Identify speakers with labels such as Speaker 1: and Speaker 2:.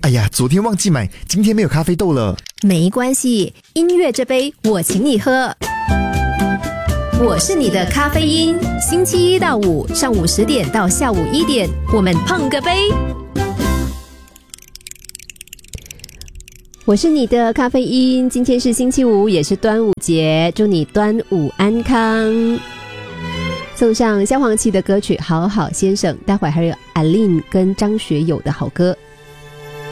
Speaker 1: 哎呀，昨天忘记买，今天没有咖啡豆了。
Speaker 2: 没关系，音乐这杯我请你喝。我是你的咖啡因，星期一到五上午10点到下午1点，我们碰个杯。我是你的咖啡因，今天是星期五，也是端午节，祝你端午安康。送上萧煌奇的歌曲《好好先生》，待会儿还有阿令跟张学友的好歌。